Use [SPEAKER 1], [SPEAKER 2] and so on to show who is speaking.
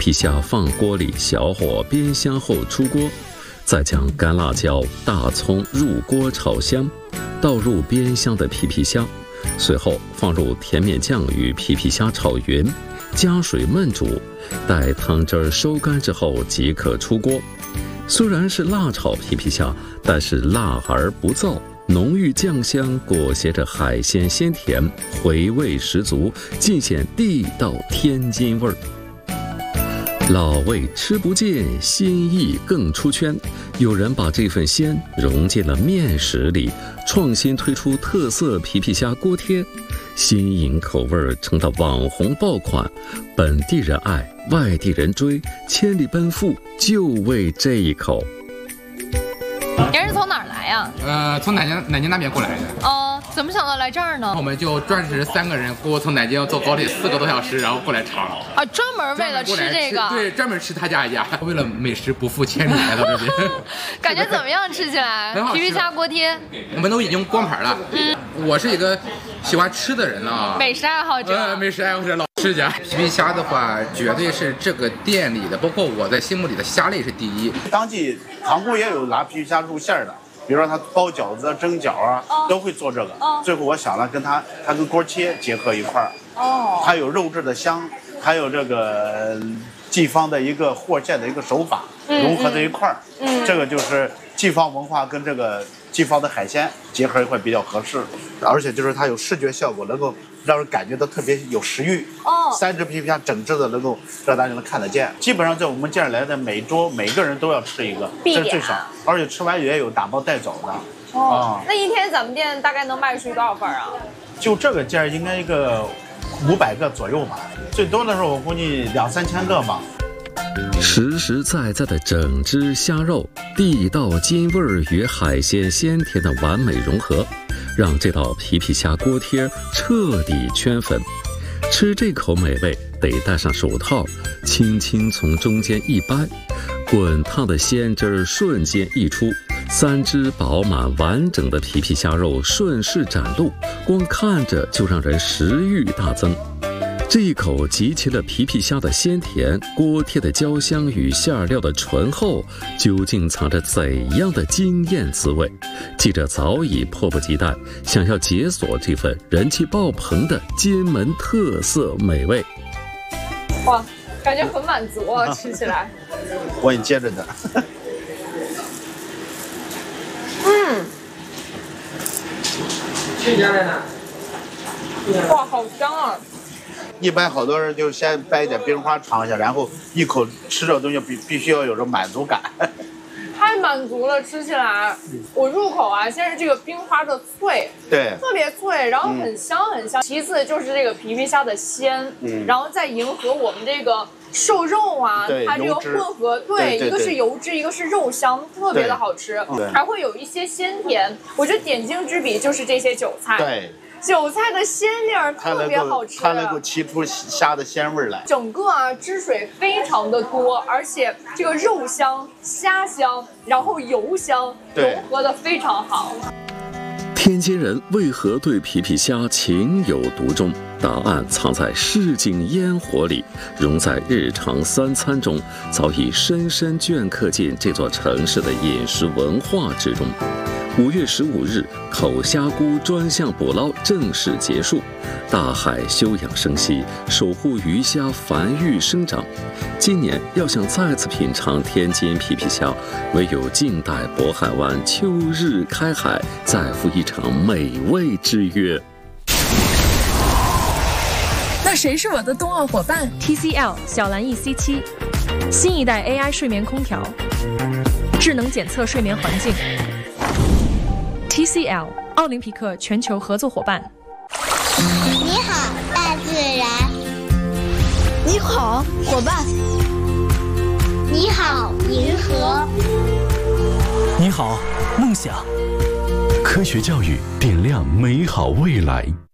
[SPEAKER 1] 皮虾放锅里小火煸香后出锅，再将干辣椒、大葱入锅炒香，倒入煸香的皮虾，随后放入甜面酱与皮虾炒匀，加水焖煮，待汤汁收干之后即可出锅。虽然是辣炒皮虾，但是辣而不燥，浓郁酱香裹挟着海鲜鲜甜，回味十足，尽显地道天津味儿。老味吃不见，新意更出圈。有人把这份鲜融进了面食里，创新推出特色皮虾锅贴，新颖口味成了网红爆款，本地人爱，外地人追，千里奔赴就为这一口。
[SPEAKER 2] 您是从哪儿来呀？
[SPEAKER 3] 从南京那边过来的。
[SPEAKER 2] 哦，怎么想到来这儿呢？
[SPEAKER 3] 我们就专职3个人，从南京坐高铁4个多小时，然后过来尝。
[SPEAKER 2] 啊，专门为了吃这个？
[SPEAKER 3] 对，专门吃他家一家，为了美食不负千里来到这边。
[SPEAKER 2] 感觉怎么样？吃起来？
[SPEAKER 3] 很好吃。
[SPEAKER 2] 皮虾锅贴，
[SPEAKER 3] 我们都已经光盘了。我是一个喜欢吃的人啊，
[SPEAKER 2] 美食爱好者。
[SPEAKER 3] 美食爱好者老吃家。皮虾的话，绝对是这个店里的，包括我在心目里的虾类是第一。
[SPEAKER 4] 当季塘沽也有拿皮虾入馅的。比如说他包饺子、蒸饺啊，都会做这个。最后我想了，它跟锅贴结合一块儿。它有肉质的香，还有这个地方的一个和馅的一个手法融合在一块儿。这个就是地方文化跟这个地方的海鲜结合一块比较合适，而且就是它有视觉效果，能够让人感觉到特别有食欲。3只皮虾整只的能够让大家能看得见。基本上在我们店来的每桌每个人都要吃一个，这是最少，而且吃完也有打包带走的。
[SPEAKER 2] 那一天咱们店大概能卖出去多少份啊？
[SPEAKER 4] 就这个件应该一个500个左右吧，最多的时候我估计2-3千个吧。
[SPEAKER 1] 实实在在的整只虾肉，地道津味儿与海鲜鲜甜的完美融合，让这道皮虾锅贴彻底圈粉。吃这口美味得戴上手套，轻轻从中间一掰，滚烫的鲜汁瞬间溢出，3只饱满完整的皮虾肉顺势展露，光看着就让人食欲大增。这一口集齐了皮虾的鲜甜、锅贴的焦香与馅料的醇厚，究竟藏着怎样的惊艳滋味？记者早已迫不及待，想要解锁这份人气爆棚的金门特色美味。
[SPEAKER 2] 哇，感觉很满足啊，吃起来。
[SPEAKER 4] 我也接着的。
[SPEAKER 3] 去家来呢？
[SPEAKER 2] 哇，好香啊！
[SPEAKER 4] 一般好多人就先掰一点冰花尝一下，然后一口吃这东西必须要有这满足感。
[SPEAKER 2] 太满足了，吃起来，我入口啊，先是这个冰花的脆，
[SPEAKER 4] 对，
[SPEAKER 2] 特别脆，然后很香很香。其次就是这个皮虾的鲜，然后再迎合我们这个瘦肉啊，它这个混合，对，一个是油脂，一个是肉香，特别的好吃，还会有一些鲜甜。我觉得点睛之笔就是这些韭菜，
[SPEAKER 4] 对。
[SPEAKER 2] 韭菜的鲜味儿特别好吃，
[SPEAKER 4] 它能够提出虾的鲜味来。
[SPEAKER 2] 整个啊汁水非常的多，而且这个肉香、虾香，然后油香融合的非常好。
[SPEAKER 1] 天津人为何对皮虾情有独钟？答案藏在市井烟火里，融在日常3餐中，早已深深镌刻进这座城市的饮食文化之中。5月15日，口虾菇专项捕捞正式结束，大海休养生息，守护鱼虾繁育生长。今年要想再次品尝天津皮虾，唯有静待渤海湾秋日开海，再赴一场美味之约。
[SPEAKER 5] 那谁是我的冬奥伙伴
[SPEAKER 6] ？TCL 小蓝 EC7，新一代 AI 睡眠空调，智能检测睡眠环境。TCL 奥林匹克全球合作伙伴。
[SPEAKER 7] 你好，大自然。
[SPEAKER 5] 你好，伙伴。
[SPEAKER 7] 你好，银河。
[SPEAKER 8] 你好，梦想。科学教育点亮美好未来。